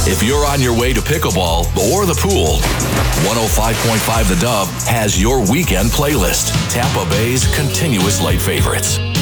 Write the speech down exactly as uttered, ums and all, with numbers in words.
If you're on your way to pickleball or the pool, one oh five point five The Dove has your weekend playlist. Tampa Bay's continuous late favorites.